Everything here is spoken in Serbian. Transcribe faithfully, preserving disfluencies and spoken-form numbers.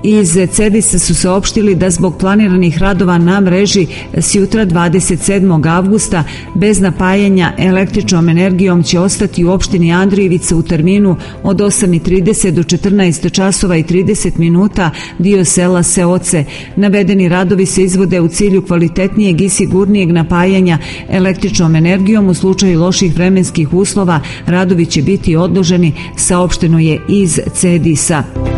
iz CEDIS-a su saopštili da zbog planiranih radova na mreži s jutra dvadeset sedmog avgusta bez napajanja električnom energijom će ostati u opštini Andrijevica u terminu od osam i trideset do četrnaest časova i trideset minuta dio sela Seoce. Navedeni radovi se izvode u cilju kvalitetnijeg i sigurnijeg napajanja električnom energijom. U slučaju loših vremenskih uslova radovi će biti odloženi, saopšteno je iz CEDIS-a.